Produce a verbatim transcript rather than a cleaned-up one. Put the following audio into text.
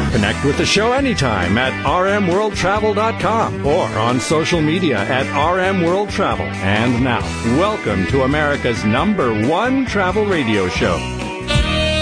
Connect with the show anytime at r m world travel dot com or on social media at R M World Travel. And now, welcome to America's number one travel radio show,